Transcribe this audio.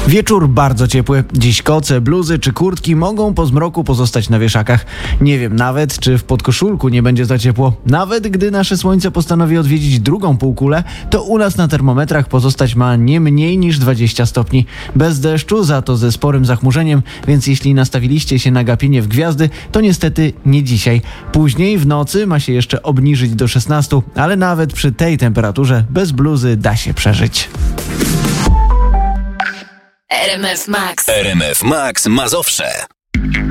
Wieczór bardzo ciepły. Dziś koce, bluzy czy kurtki mogą po zmroku pozostać na wieszakach. Nie wiem nawet, czy w podkoszulku nie będzie za ciepło. Nawet gdy nasze słońce postanowi odwiedzić drugą półkulę, to u nas na termometrach pozostać ma nie mniej niż 20 stopni. Bez deszczu, za to ze sporym zachmurzeniem, więc jeśli nastawiliście się na gapienie w gwiazdy, to niestety nie dzisiaj. Później w nocy ma się jeszcze obniżyć do 16, ale nawet przy tej temperaturze bez bluzy da się przeżyć. RMF Max Mazowsze.